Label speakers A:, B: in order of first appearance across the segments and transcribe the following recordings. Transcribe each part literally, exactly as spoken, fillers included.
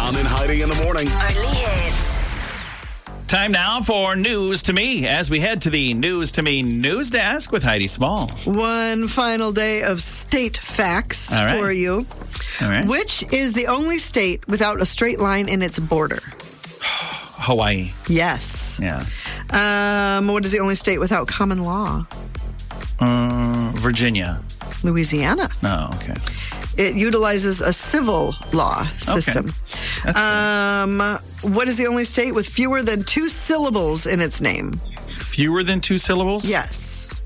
A: John and Heidi in the morning.
B: Early hits.
C: Time now for News to Me as we head to the News to Me news desk with Heidi Small.
D: One final day of state facts
C: All right.
D: for you.
C: All right.
D: Which is the only state without a straight line in its border?
C: Hawaii.
D: Yes.
C: Yeah.
D: Um, what is the only state without common law?
C: Uh, Virginia.
D: Louisiana.
C: Oh, okay.
D: It utilizes a civil law system.
C: That's
D: Um, what is the only state with fewer than two syllables in its name?
C: fewer than two syllables?
D: Yes.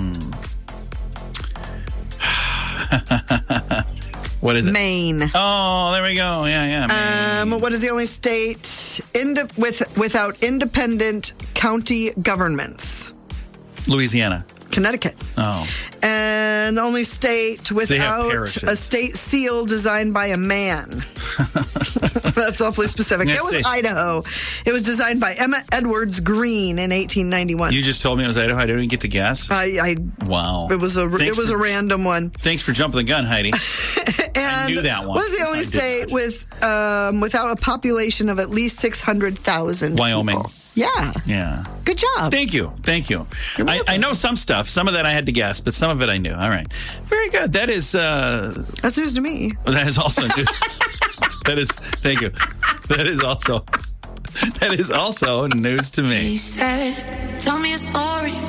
C: What is it?
D: Maine.
C: Oh, there we go. Yeah, yeah. Maine.
D: Um, what is the only state inde- with without independent county governments?
C: Louisiana.
D: Connecticut.
C: Oh.
D: And the only state
C: They have
D: without
C: parishes.
D: a state seal designed by a man. That's awfully specific.
C: Let's
D: That was
C: see.
D: Idaho. It was designed by Emma Edwards Green in eighteen ninety-one.
C: You just told me it was Idaho. I didn't get to guess.
D: I, I
C: Wow.
D: it was a
C: Thanks
D: it was
C: for,
D: a random one.
C: Thanks for jumping the gun, Heidi.
D: And
C: knew that one.
D: what is the only
C: I did
D: state
C: not.
D: with um, without a population of at least six hundred thousand?
C: Wyoming.
D: Yeah.
C: Yeah.
D: Good job.
C: Thank you. Thank you. I, I know some stuff. Some of that I had to guess, but some of it I knew. All right. Very good. That is uh,
D: That's news to me.
C: that is also new. That is thank you. That is also that is also news to me.
E: He said, tell me a story.